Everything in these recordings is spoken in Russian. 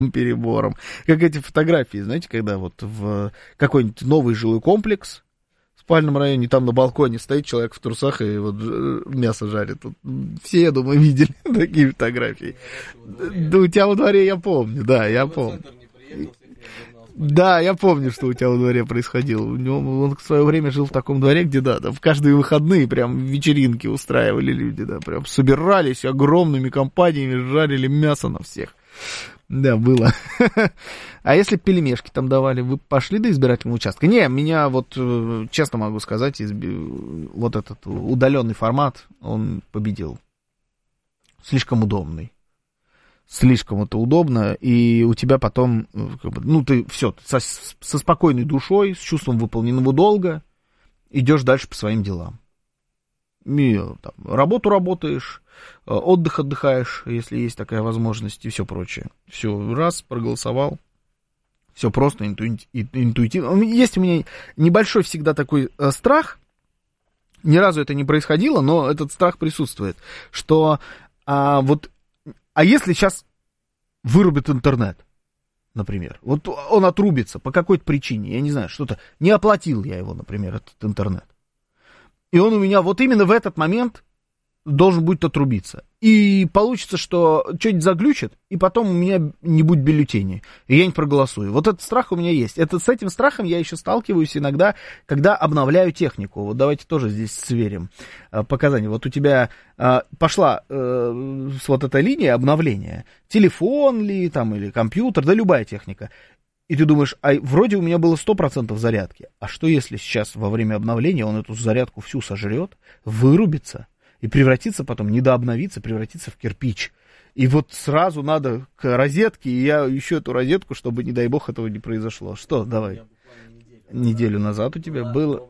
перебором. Как эти фотографии, знаете, когда вот в какой-нибудь новый жилой комплекс в спальном районе, там на балконе стоит человек в трусах и вот мясо жарит. Вот все, я думаю, видели такие фотографии. Да у тебя во дворе, я помню, да, я помню. Да, я помню, что у тебя во дворе происходило. Он в свое время жил в таком дворе, где, да, в каждые выходные прям вечеринки устраивали люди, да, прям собирались огромными компаниями, жарили мясо на всех. Да, было. А если пельмешки там давали, вы пошли до избирательного участка? Не, меня вот, честно могу сказать, вот этот удаленный формат, он победил. Слишком удобный. Слишком это удобно, и у тебя потом, как бы, ну, ты все, со спокойной душой, с чувством выполненного долга идешь дальше по своим делам. И, там, работу работаешь, отдых отдыхаешь, если есть такая возможность, и все прочее. Все, раз, проголосовал, все просто, интуитивно. Есть у меня небольшой всегда такой страх, ни разу это не происходило, но этот страх присутствует, что а если сейчас вырубят интернет, например, вот он отрубится по какой-то причине, я не знаю, что-то, не оплатил я его, например, этот интернет, и он у меня вот именно в этот момент должен будет отрубиться. И получится, что что-нибудь заглючит, и потом у меня не будет бюллетеней, и я не проголосую. Вот этот страх у меня есть. С этим страхом я еще сталкиваюсь иногда, когда обновляю технику. Вот давайте тоже здесь сверим показания. Вот у тебя пошла вот эта линия обновления. Телефон ли, там, или компьютер, да любая техника. И ты думаешь, а вроде у меня было 100% зарядки. А что если сейчас во время обновления он эту зарядку всю сожрет, вырубится, и превратится потом, недообновится, превратится в кирпич. И вот сразу надо к розетке, и я ищу эту розетку, чтобы, не дай бог, этого не произошло. Что, давай. Неделю назад у тебя было.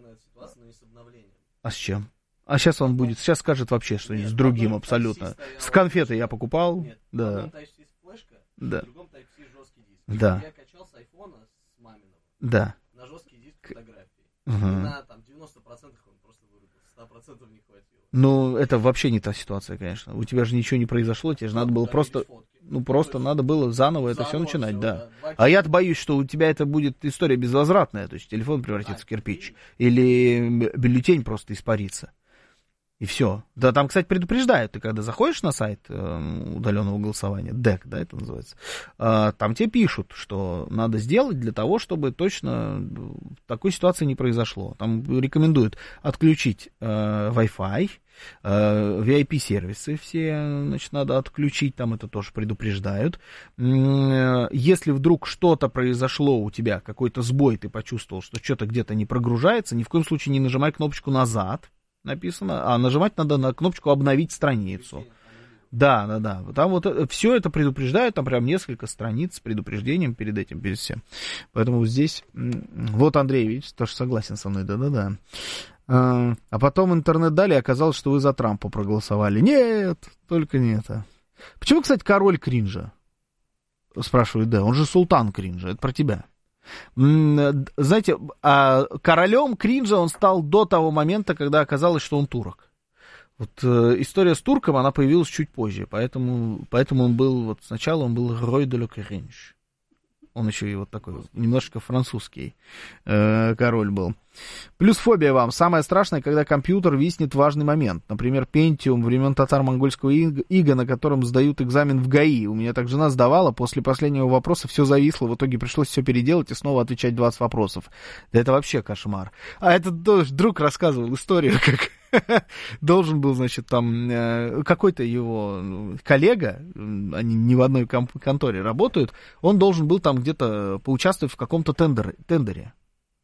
А с чем? А сейчас он будет, сейчас скажет вообще что-нибудь с другим абсолютно. С конфетой я покупал. Нет, да. В одном Type-C флешка, да. в другом Type-C жесткий диск. Да. Я качал с айфона, с маминого, да. на жесткий диск фотографии. Угу. И на там 90% он просто вырубился, 100% не хватило. Ну, это вообще не та ситуация, конечно. У тебя же ничего не произошло, тебе же надо было просто... Ну, просто надо было заново это все начинать, да. А я-то боюсь, что у тебя это будет история безвозвратная, то есть телефон превратится в кирпич. Или бюллетень просто испарится. И все. Да, там, кстати, предупреждают, ты когда заходишь на сайт удаленного голосования, ДЭК, да, это называется, там тебе пишут, что надо сделать для того, чтобы точно такой ситуации не произошло. Там рекомендуют отключить Wi-Fi, VIP-сервисы все, значит, надо отключить, там это тоже предупреждают. Если вдруг что-то произошло у тебя, какой-то сбой, ты почувствовал, что что-то где-то не прогружается, ни в коем случае не нажимай кнопочку «назад», написано, а нажимать надо на кнопочку «обновить страницу». Да. Там вот все это предупреждают, там прям несколько страниц с предупреждением перед этим, перед всем. Поэтому здесь, вот Андрей, видите, тоже согласен со мной, да. А потом интернет дали, и оказалось, что вы за Трампа проголосовали. Нет, только не это. Почему, кстати, король кринжа? Спрашивает, да, он же султан кринжа, это про тебя. Знаете, королем кринжа он стал до того момента, когда оказалось, что он турок. Вот история с турком, она появилась чуть позже, поэтому он был, вот сначала он был Рой де ле Кринж. Он еще и вот такой, немножко французский король был. Плюс фобия вам. Самое страшное, когда компьютер виснет в важный момент. Например, Pentium времен татаро-монгольского ига, на котором сдают экзамен в ГАИ. У меня так жена сдавала, после последнего вопроса все зависло, в итоге пришлось все переделать и снова отвечать 20 вопросов. Да это вообще кошмар. А этот тоже друг рассказывал историю, как должен был, значит, там какой-то его коллега, они не в одной конторе работают, он должен был там где-то поучаствовать в каком-то тендере.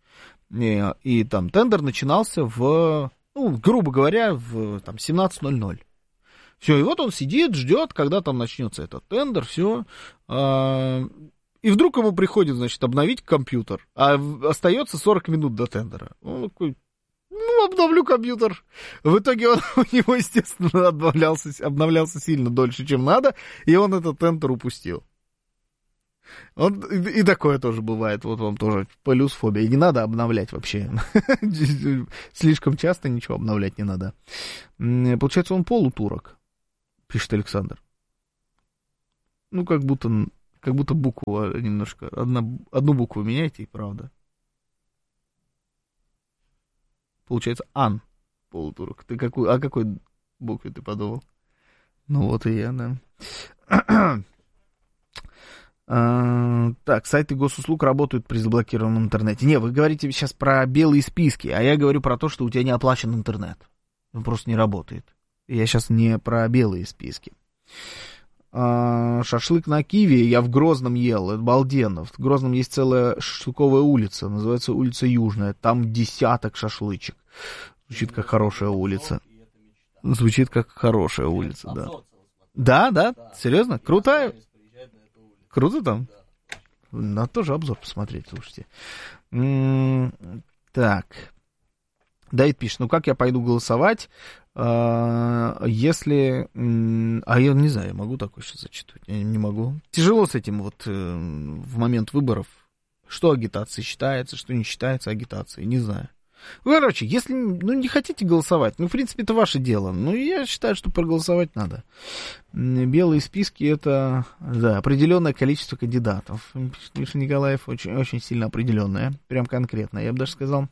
И там тендер начинался грубо говоря, в там 17:00. Все, и вот он сидит, ждет, когда там начнется этот тендер, все. И вдруг ему приходит, значит, обновить компьютер, а остается 40 минут до тендера. Он такой, обновлю компьютер. В итоге у него, естественно, обновлялся сильно дольше, чем надо, и он этот тендер упустил. И такое тоже бывает. Вот вам тоже плюс фобия. И не надо обновлять вообще. Слишком часто ничего обновлять не надо. Получается, он полутурок, пишет Александр. Как будто как будто букву немножко, одну букву меняйте, и правда. Получается Ан, полутурок. Ты о какой букве ты подумал? Ну вот и я, да. Так, сайты госуслуг работают при заблокированном интернете. Не, вы говорите сейчас про белые списки, а я говорю про то, что у тебя не оплачен интернет. Он просто не работает. Я сейчас не про белые списки. Шашлык на Киеве я в Грозном ел, это обалденно. В Грозном есть целая шашлыковая улица, называется улица Южная. Там десяток шашлычек. Звучит как хорошая улица. Звучит как хорошая улица, да. Да? Серьезно? Крутая? Круто там? Надо тоже обзор посмотреть, слушайте. Так. Давид пишет, ну как я пойду голосовать, если... А я не знаю, я могу такое сейчас зачитывать? Я не могу. Тяжело с этим вот в момент выборов. Что агитацией считается, что не считается агитацией, не знаю. Короче, если не хотите голосовать, в принципе, это ваше дело. Я считаю, что проголосовать надо. Белые списки — это, да, определенное количество кандидатов. Миша Николаев очень, очень сильно определенное, прям конкретно, я бы даже сказал.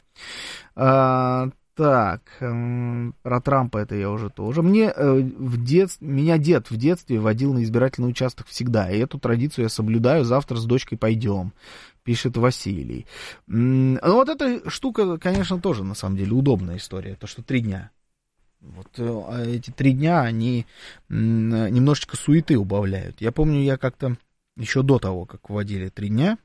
Так, про Трампа это я уже тоже. Меня дед в детстве водил на избирательный участок всегда, и эту традицию я соблюдаю, завтра с дочкой пойдем. Пишет Василий. Ну, вот эта штука, конечно, тоже, на самом деле, удобная история. То, что 3 дня. Вот эти 3 дня, они немножечко суеты убавляют. Я помню, я как-то еще до того, как вводили 3 дня,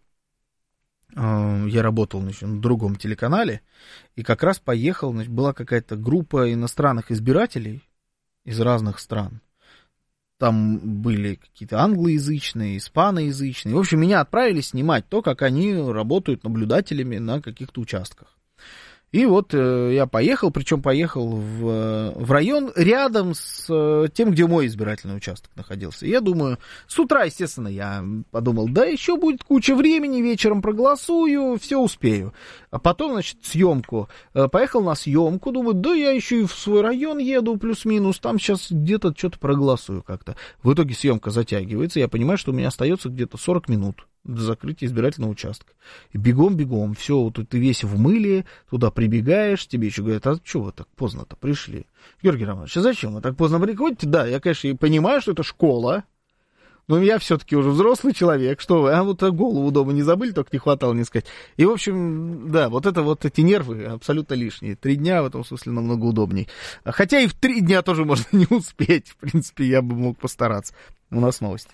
я работал на другом телеканале, и как раз поехал, была какая-то группа иностранных избирателей из разных стран. Там были какие-то англоязычные, испаноязычные. В общем, меня отправили снимать то, как они работают наблюдателями на каких-то участках. И вот я поехал, причем поехал в район рядом с тем, где мой избирательный участок находился. И я думаю, с утра, естественно, я подумал, да еще будет куча времени, вечером проголосую, все успею. А потом, значит, съемку. Поехал на съемку, думаю, да я еще и в свой район еду, плюс-минус, там сейчас где-то что-то проголосую как-то. В итоге съемка затягивается, я понимаю, что у меня остается где-то 40 минут до закрытия избирательного участка. И бегом, все, вот ты весь в мыле, туда прибегаешь, тебе еще говорят, а что вы так поздно-то пришли? Георгий Романович, а зачем вы так поздно приходите? Да, я, конечно, и понимаю, что это школа, но я все-таки уже взрослый человек, что вы, а вот голову дома не забыли, только не хватало не сказать. И, в общем, да, вот эти нервы абсолютно лишние. 3 дня в этом смысле намного удобней. Хотя и в 3 дня тоже можно не успеть, в принципе, я бы мог постараться. У нас новости.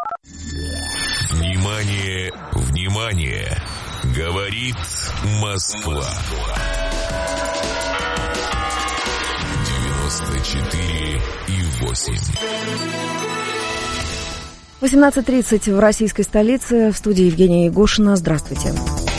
Внимание, внимание! Говорит Москва. 94,8. 18:30 в российской столице. В студии Евгения Егошина. Здравствуйте.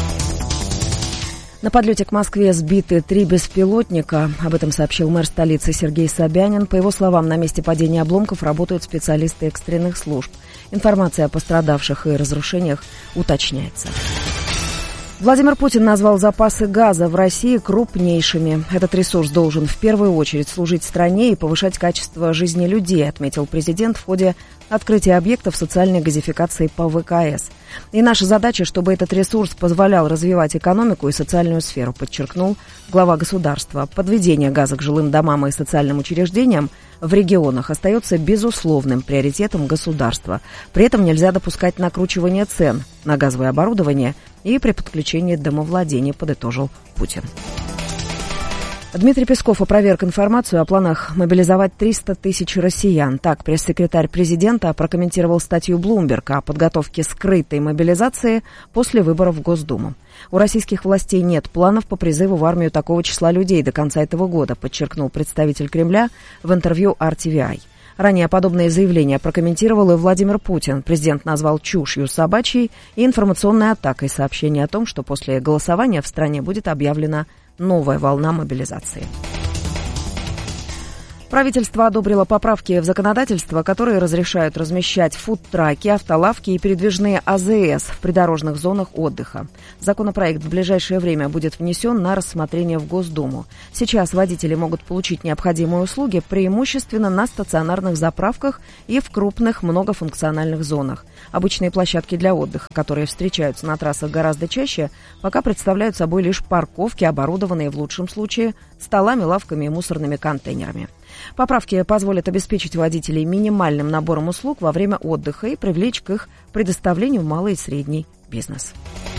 На подлете к Москве сбиты 3 беспилотника. Об этом сообщил мэр столицы Сергей Собянин. По его словам, на месте падения обломков работают специалисты экстренных служб. Информация о пострадавших и разрушениях уточняется. Владимир Путин назвал запасы газа в России крупнейшими. Этот ресурс должен в первую очередь служить стране и повышать качество жизни людей, отметил президент в ходе открытия объектов социальной газификации по ВКС. И наша задача, чтобы этот ресурс позволял развивать экономику и социальную сферу, подчеркнул глава государства. Подведение газа к жилым домам и социальным учреждениям в регионах остается безусловным приоритетом государства. При этом нельзя допускать накручивание цен на газовое оборудование и при подключении домовладения, подытожил Путин. Дмитрий Песков опроверг информацию о планах мобилизовать 300 тысяч россиян. Так, пресс-секретарь президента прокомментировал статью Bloomberg о подготовке скрытой мобилизации после выборов в Госдуму. У российских властей нет планов по призыву в армию такого числа людей до конца этого года, подчеркнул представитель Кремля в интервью RTVI. Ранее подобные заявления прокомментировал и Владимир Путин. Президент назвал чушью собачьей и информационной атакой сообщение о том, что после голосования в стране будет объявлена новая волна мобилизации. Правительство одобрило поправки в законодательство, которые разрешают размещать фудтраки, автолавки и передвижные АЗС в придорожных зонах отдыха. Законопроект в ближайшее время будет внесен на рассмотрение в Госдуму. Сейчас водители могут получить необходимые услуги преимущественно на стационарных заправках и в крупных многофункциональных зонах. Обычные площадки для отдыха, которые встречаются на трассах гораздо чаще, пока представляют собой лишь парковки, оборудованные в лучшем случае столами, лавками и мусорными контейнерами. Поправки позволят обеспечить водителей минимальным набором услуг во время отдыха и привлечь к их предоставлению малый и средний бизнес.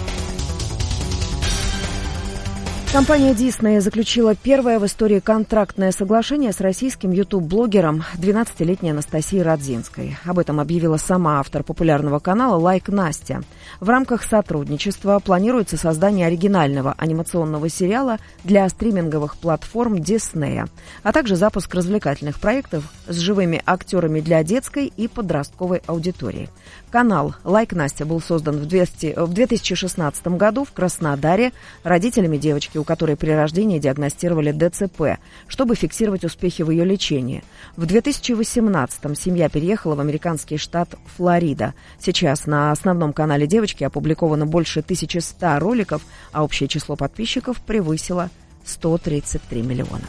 Компания Disney заключила первое в истории контрактное соглашение с российским YouTube-блогером 12-летней Анастасией Радзинской. Об этом объявила сама автор популярного канала «Лайк Настя». В рамках сотрудничества планируется создание оригинального анимационного сериала для стриминговых платформ Disney, а также запуск развлекательных проектов с живыми актерами для детской и подростковой аудитории. Канал «Лайк Настя» был создан в 2016 году в Краснодаре родителями девочки, у которой при рождении диагностировали ДЦП, чтобы фиксировать успехи в ее лечении. В 2018-м семья переехала в американский штат Флорида. Сейчас на основном канале девочки опубликовано больше 1100 роликов, а общее число подписчиков превысило 133 миллиона.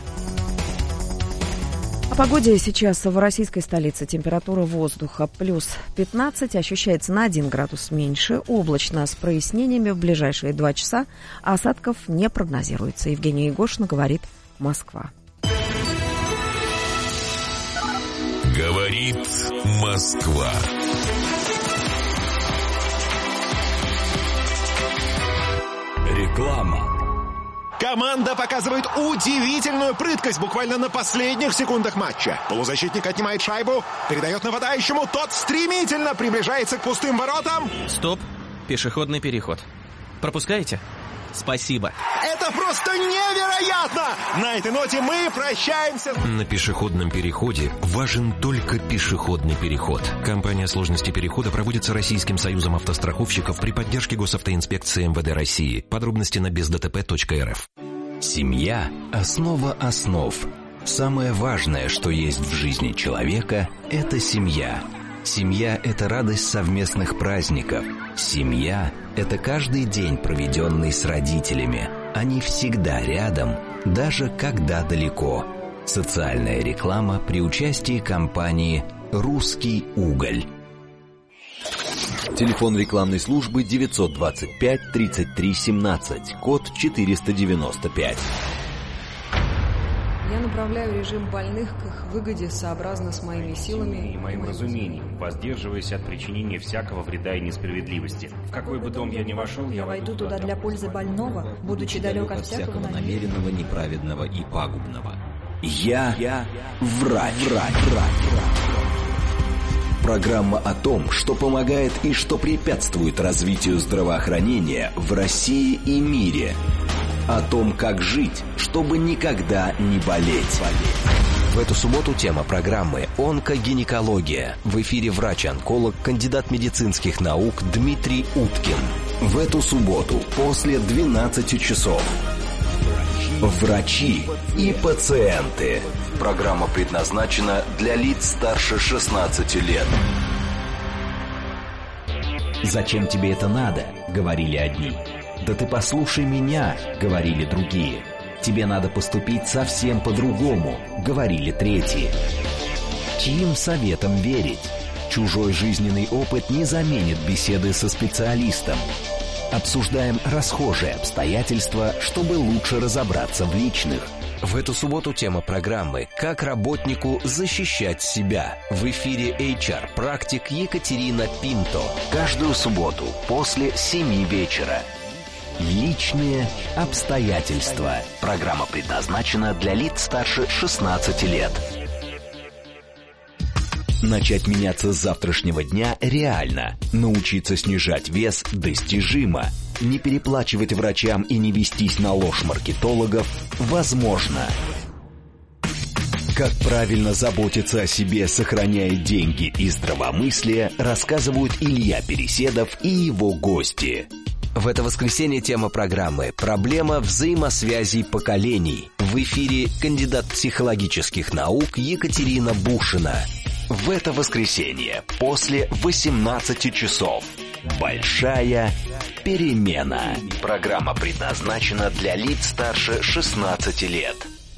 О погоде сейчас в российской столице. Температура воздуха плюс 15, ощущается на 1 градус меньше, облачно с прояснениями в ближайшие 2 часа, а осадков не прогнозируется. Евгения Егошина говорит «Москва». Говорит Москва. Реклама. Команда показывает удивительную прыткость буквально на последних секундах матча. Полузащитник отнимает шайбу, передает нападающему, тот стремительно приближается к пустым воротам. Стоп, пешеходный переход. Пропускаете? Спасибо. Это просто невероятно! На этой ноте мы прощаемся. На пешеходном переходе важен только пешеходный переход. Компания «Сложности перехода» проводится Российским союзом автостраховщиков при поддержке Госавтоинспекции МВД России. Подробности на бездтп.рф. Семья – основа основ. Самое важное, что есть в жизни человека – это семья. Семья – это радость совместных праздников. Семья – это каждый день, проведенный с родителями. Они всегда рядом, даже когда далеко. Социальная реклама при участии компании «Русский уголь». Телефон рекламной службы 925 33 17, код 495. Я направляю режим больных к их выгоде сообразно с моими силами и моим разумением, воздерживаясь от причинения всякого вреда и несправедливости. В какой бы дом я ни вошел, я войду туда для пользы больного, будучи далек от всякого намеренного, неправедного и пагубного. Я врач. Программа о том, что помогает и что препятствует развитию здравоохранения в России и мире. О том, как жить, чтобы никогда не болеть. В эту субботу тема программы «Онкогинекология». В эфире врач-онколог, кандидат медицинских наук Дмитрий Уткин. В эту субботу после 12 часов. Врачи и пациенты. Программа предназначена для лиц старше 16 лет. «Зачем тебе это надо?» — говорили одни. «Да ты послушай меня», — говорили другие. «Тебе надо поступить совсем по-другому», — говорили третьи. Чьим советам верить? Чужой жизненный опыт не заменит беседы со специалистом. Обсуждаем расхожие обстоятельства, чтобы лучше разобраться в личных. В эту субботу тема программы «Как работнику защищать себя». В эфире HR-практик Екатерина Пинто. Каждую субботу после 7 вечера. Личные обстоятельства. Программа предназначена для лиц старше 16 лет. Начать меняться с завтрашнего дня реально. Научиться снижать вес достижимо. Не переплачивать врачам и не вестись на ложь маркетологов возможно. Как правильно заботиться о себе, сохраняя деньги и здравомыслие, рассказывают Илья Переседов и его гости. В это воскресенье тема программы «Проблема взаимосвязей поколений». В эфире кандидат психологических наук Екатерина Бушина. В это воскресенье после 18 часов. Большая перемена. Программа предназначена для лиц старше 16 лет.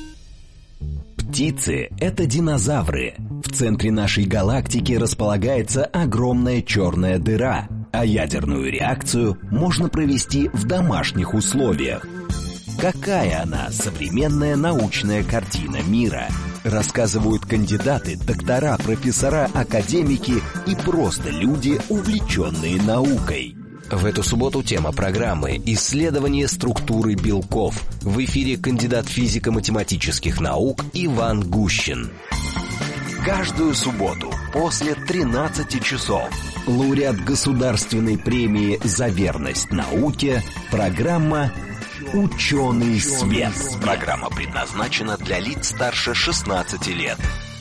Птицы – это динозавры. В центре нашей галактики располагается огромная черная дыра, а ядерную реакцию можно провести в домашних условиях. Какая она, современная научная картина мира? Рассказывают кандидаты, доктора, профессора, академики и просто люди, увлеченные наукой. В эту субботу тема программы «Исследование структуры белков». В эфире кандидат физико-математических наук Иван Гущин. Каждую субботу после 13 часов лауреат государственной премии «За верность науке» программа «Ученый свет». Программа предназначена для лиц старше 16 лет.